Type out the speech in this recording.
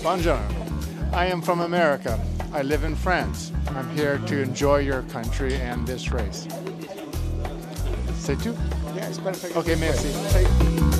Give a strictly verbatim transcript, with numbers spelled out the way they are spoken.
Buongiorno. I am from America. I live in France. I'm here to enjoy your country and this race. C'est tout? Yeah, it's perfect. Okay, merci.